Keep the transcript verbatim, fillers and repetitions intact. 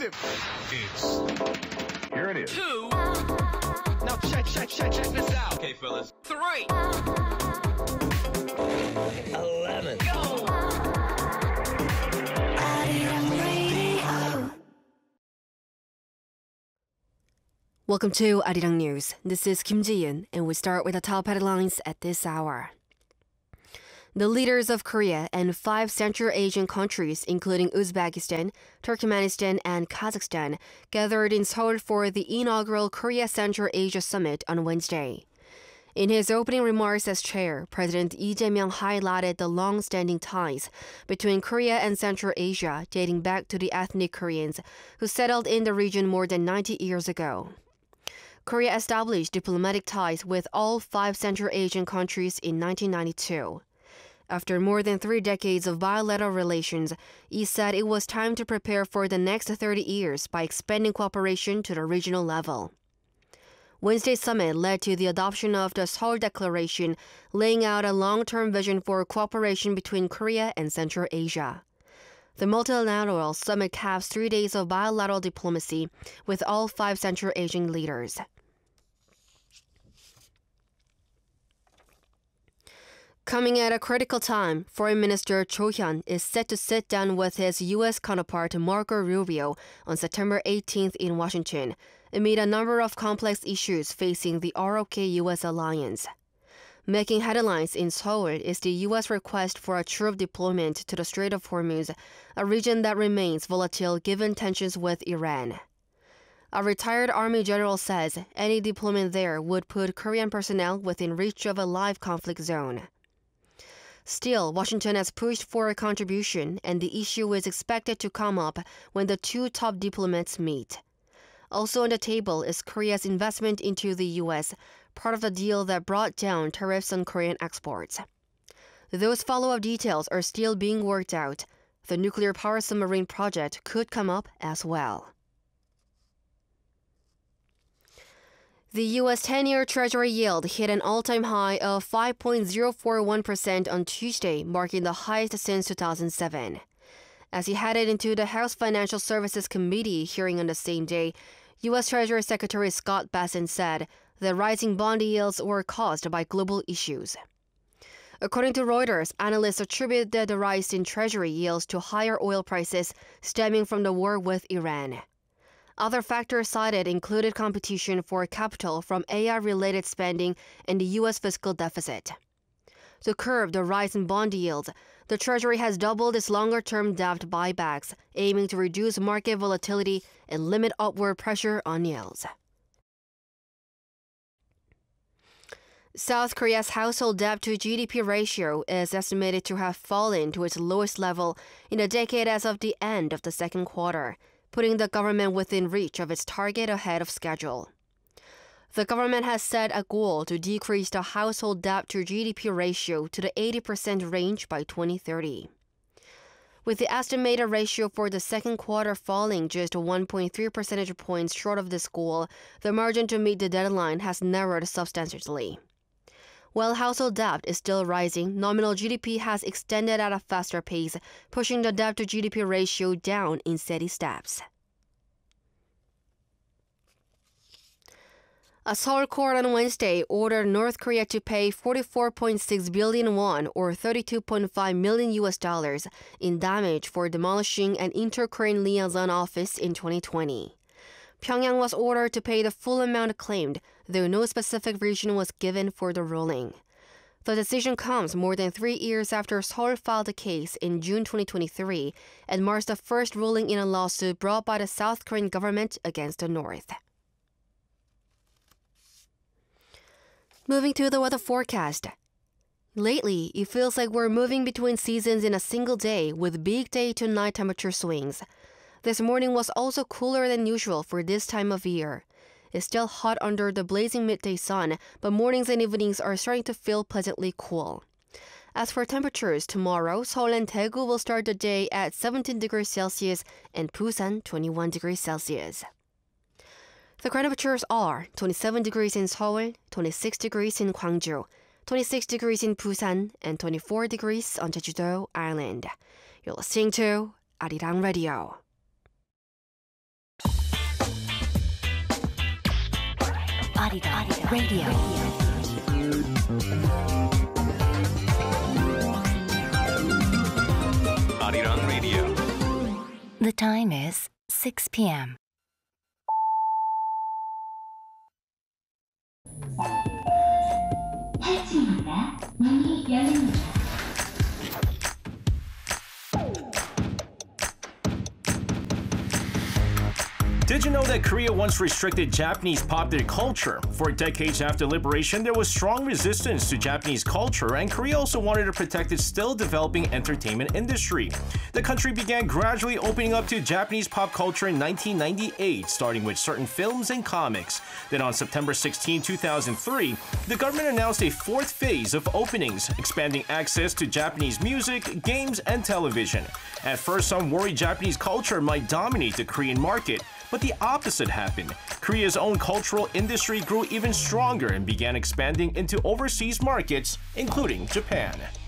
him. It's... Here it is. Two. Now check, check, check, check this out. Okay, fellas. Three. Eleven. Go. Welcome to Arirang News. This is Kim Ji-yoon, and we start with the top headlines at this hour. The leaders of Korea and five Central Asian countries, including Uzbekistan, Turkmenistan, and Kazakhstan, gathered in Seoul for the inaugural Korea Central Asia Summit on Wednesday. In his opening remarks as chair, President Lee Jae-myung highlighted the long-standing ties between Korea and Central Asia dating back to the ethnic Koreans who settled in the region more than ninety years ago. Korea established diplomatic ties with all five Central Asian countries in nineteen ninety-two. After more than three decades of bilateral relations, Lee said it was time to prepare for the next thirty years by expanding cooperation to the regional level. Wednesday's summit led to the adoption of the Seoul Declaration, laying out a long-term vision for cooperation between Korea and Central Asia. The multilateral summit caps three days of bilateral diplomacy with all five Central Asian leaders. Coming at a critical time, Foreign Minister Cho Hyun is set to sit down with his U S counterpart Marco Rubio on September eighteenth in Washington, amid a number of complex issues facing the R O K-U S alliance. Making headlines in Seoul is the U S request for a troop deployment to the Strait of Hormuz, a region that remains volatile given tensions with Iran. A retired Army general says any deployment there would put Korean personnel within reach of a live conflict zone. Still, Washington has pushed for a contribution, and the issue is expected to come up when the two top diplomats meet. Also on the table is Korea's investment into the U S, part of the deal that brought down tariffs on Korean exports. Those follow-up details are still being worked out. The nuclear power submarine project could come up as well. The U S ten-year Treasury yield hit an all-time high of five point zero four one percent on Tuesday, marking the highest since two thousand seven. As he headed into the House Financial Services Committee hearing on the same day, U S Treasury Secretary Scott Bessent said the rising bond yields were caused by global issues. According to Reuters, analysts attributed the rise in Treasury yields to higher oil prices stemming from the war with Iran. Other factors cited included competition for capital from A I-related spending and the U S fiscal deficit. To curb the rise in bond yields, the Treasury has doubled its longer-term debt buybacks, aiming to reduce market volatility and limit upward pressure on yields. South Korea's household debt-to-G D P ratio is estimated to have fallen to its lowest level in a decade as of the end of the second quarter, putting the government within reach of its target ahead of schedule. The government has set a goal to decrease the household debt-to-G D P ratio to the eighty percent range by twenty thirty. With the estimated ratio for the second quarter falling just one point three percentage points short of this goal, the margin to meet the deadline has narrowed substantially. While household debt is still rising, nominal G D P has extended at a faster pace, pushing the debt-to-G D P ratio down in steady steps. A Seoul court on Wednesday ordered North Korea to pay forty-four point six billion won, or thirty-two point five million U S dollars, in damage for demolishing an inter-Korean liaison office in twenty twenty. Pyongyang was ordered to pay the full amount claimed, though no specific reason was given for the ruling. The decision comes more than three years after Seoul filed a case in June twenty twenty-three and marks the first ruling in a lawsuit brought by the South Korean government against the North. Moving to the weather forecast. Lately, it feels like we're moving between seasons in a single day with big day to night temperature swings. This morning was also cooler than usual for this time of year. It's still hot under the blazing midday sun, but mornings and evenings are starting to feel pleasantly cool. As for temperatures, tomorrow, Seoul and Daegu will start the day at seventeen degrees Celsius and Busan twenty-one degrees Celsius. The current temperatures are twenty-seven degrees in Seoul, twenty-six degrees in Gwangju, twenty-six degrees in Busan, and twenty-four degrees on Jeju-do Island. You're listening to Arirang Radio. Arirang Radio. Arirang Radio. The time is six p.m. 탈출입니다. 문이 열립니다. Did you know that Korea once restricted Japanese popular culture? For decades after liberation, there was strong resistance to Japanese culture, and Korea also wanted to protect its still developing entertainment industry. The country began gradually opening up to Japanese pop culture in nineteen ninety-eight, starting with certain films and comics. Then on September sixteenth, two thousand three, the government announced a fourth phase of openings, expanding access to Japanese music, games, and television. At first, some worried Japanese culture might dominate the Korean market, but the opposite happened. Korea's own cultural industry grew even stronger and began expanding into overseas markets, including Japan.